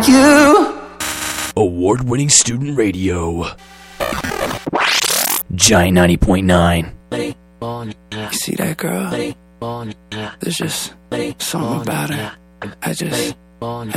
you. Award-winning student radio. Giant 90.9. You see that girl? There's just something about her. I